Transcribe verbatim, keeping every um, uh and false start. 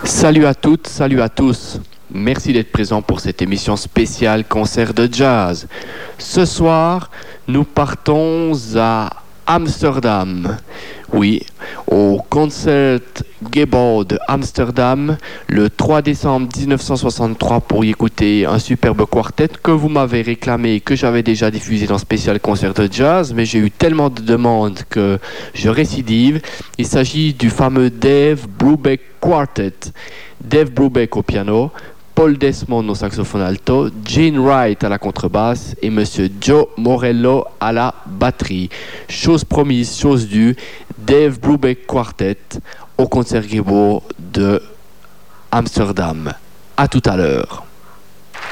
Salut à toutes, salut à tous. Merci d'être présents pour cette émission spéciale concert de jazz. Ce soir, nous partons à Amsterdam. Oui, au Concertgebouw de Amsterdam, le trois décembre dix-neuf cent soixante-trois, pour y écouter un superbe quartet que vous m'avez réclamé et que j'avais déjà diffusé dans Spécial Concert de Jazz, mais j'ai eu tellement de demandes que je récidive. Il s'agit du fameux Dave Brubeck Quartet. Dave Brubeck au piano, Paul Desmond au saxophone alto, Gene Wright à la contrebasse et Monsieur Joe Morello à la batterie. Chose promise, chose due, Dave Brubeck Quartet au Concertgebouw de Amsterdam. À tout à l'heure.